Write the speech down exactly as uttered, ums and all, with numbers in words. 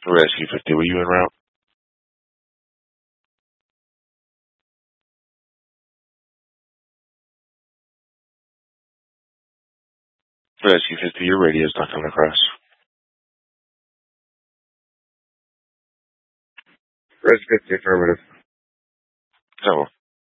Rescue fifty, were you en route? Rescue fifty, your radio's not coming across. Rescue fifty, affirmative. Tell